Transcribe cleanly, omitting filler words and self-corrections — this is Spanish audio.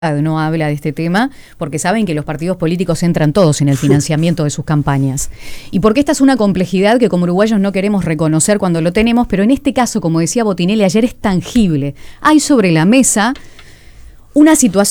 no habla de este tema, porque saben que los partidos políticos entran todos en el financiamiento de sus campañas. Y porque esta es una complejidad que como uruguayos no queremos reconocer cuando lo tenemos, pero en este caso, como decía Botinelli ayer, es tangible. Hay sobre la mesa una situación